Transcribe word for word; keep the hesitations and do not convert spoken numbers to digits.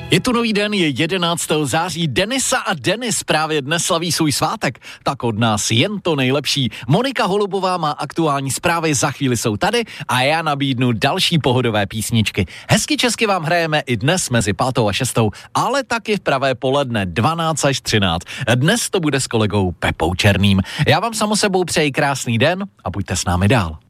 Je tu nový den, je jedenáctého září, Denisa a Denis právě dnes slaví svůj svátek, tak od nás jen to nejlepší. Monika Holubová má aktuální zprávy, za chvíli jsou tady a já nabídnu další pohodové písničky. Hezky česky vám hrajeme i dnes mezi pátou a šestou, ale taky v pravé poledne dvanáct až třináct. Dnes to bude s kolegou Pepou Černým. Já vám samo sebou přeji krásný den a buďte s námi dál.